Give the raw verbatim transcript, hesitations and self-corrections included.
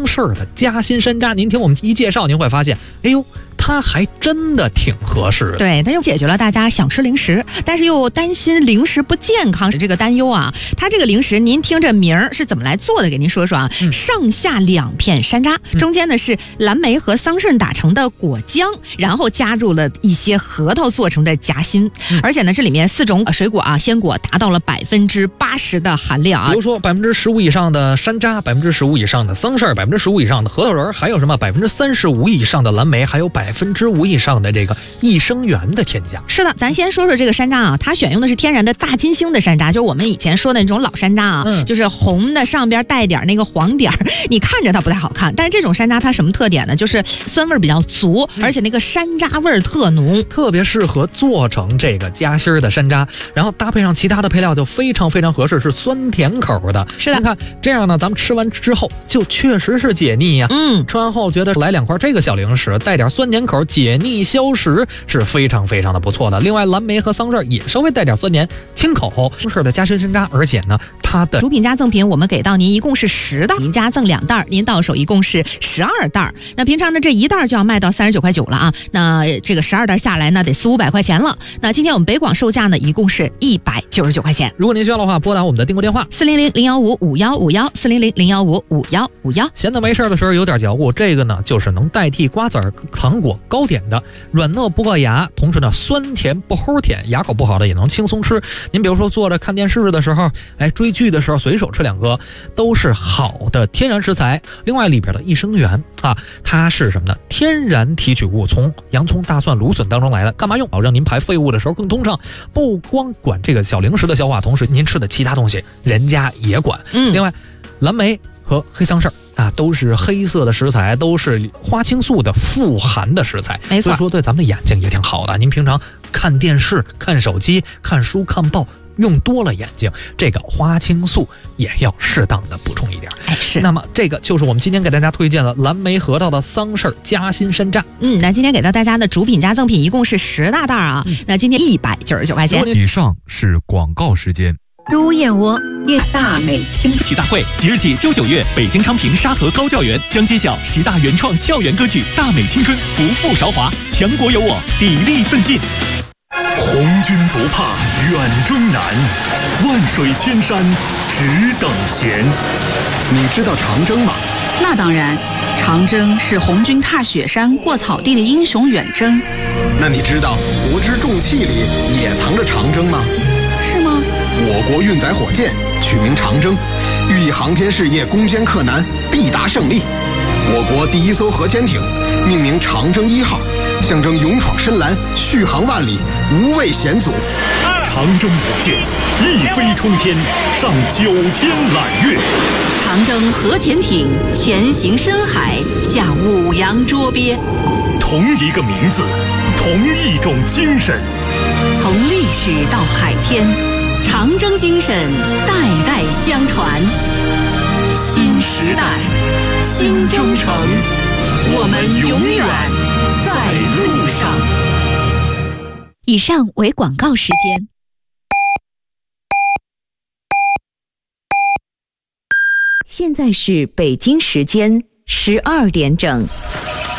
桑葚的夹心山楂。您听我们一介绍，您会发现，哎呦，它还真的挺合适的。 对，它就解决了大家想吃零食，但是又担心零食不健康这个担忧啊。它这个零食，您听这名儿是怎么来做的？给您说说啊。嗯、上下两片山楂，中间呢是蓝莓和桑葚打成的果浆，然后加入了一些核桃做成的夹心，嗯、而且呢这里面四种水果啊鲜果达到了百分之八十的含量啊。 比如说百分之十五以上的山楂，百分之十五以上的桑葚，百分之十五以上的核桃仁，还有什么百分之三十五以上的蓝莓，还有百分之五以上的这个益生元的添加。 是的，咱先说说这个山楂啊，它选用的是天然的大金星的山楂，就是我们以前说的那种老山楂啊，嗯、就是红的上边带点那个黄点儿，你看着它不太好看，但是这种山楂它什么特点呢？就是酸味比较足，而且那个山楂味儿特浓， 特别适合做成这个夹心的山楂，然后搭配上其他的配料就非常非常合适，是酸甜口的。 是的， 你看这样呢，咱们吃完之后就确实是解腻呀、啊。 嗯， 吃完后觉得来两块这个小零食，带点酸甜口，解腻消食是非常非常的不错的。另外，蓝莓和桑葚也稍微带点酸甜，清口，适合的夹心山楂，而且呢，它的主品加赠品我们给到您一共是十袋，您加赠两袋，您到手一共是十二袋。那平常呢这一袋就要卖到三十九块九了啊，那这个十二袋下来呢得四五百块钱了。那今天我们北广售价呢一共是一百九十九块钱。 如果您需要的话，拨打我们的订购电话四零零零幺五五幺五幺四零零零幺五五幺五幺。 闲的没事的时候有点嚼物，这个呢就是能代替瓜子儿、糖果、糕点的，软糯不硌牙，同时呢酸甜不齁甜，牙口不好的也能轻松吃。您比如说坐着看电视的时候，哎，追剧的时候随手吃两个，都是好的天然食材。另外里边的益生元啊，它是什么呢？天然提取物，从洋葱、大蒜、芦笋当中来的。干嘛用？保证您排废物的时候更通畅。不光管这个小零食的消化，同时您吃的其他东西人家也管。嗯，另外蓝莓和黑桑葚啊，都是黑色的食材，都是花青素的富含的食材， 没错， 所以说对咱们的眼睛也挺好的。您平常看电视、看手机、看书、看报，用多了眼睛，这个花青素也要适当的补充一点。 哎，是。 那么这个就是我们今天给大家推荐的蓝莓核桃的桑葚夹心山楂。 嗯，那今天给到大家的主品加赠品一共是十大袋啊，嗯、那今天一百九十九块钱。 以上是广告时间。 入燕窝燕大美青曲大会即日起周九月，北京昌平沙河高教园将揭晓十大原创校园歌曲《大美青春》，不负韶华，强国有我，砥砺奋进。 红军不怕远征难，万水千山只等闲。你知道长征吗？ 那当然，长征是红军踏雪山过草地的英雄远征。 那你知道国之重器里也藏着长征吗？ 是吗？ 我国运载火箭取名长征，寓意航天事业攻坚克难，必达胜利。我国第一艘核潜艇命名长征一号，象征勇闯深蓝，续航万里，无畏险阻。 长征火箭一飞冲天，上九天揽月。 长征核潜艇前行深海，下五洋捉鳖。 同一个名字，同一种精神。 从历史到海天，长征精神代代相传。新时代，新征程，我们永远在路上。 以上为广告时间。现在是北京时间十二点整。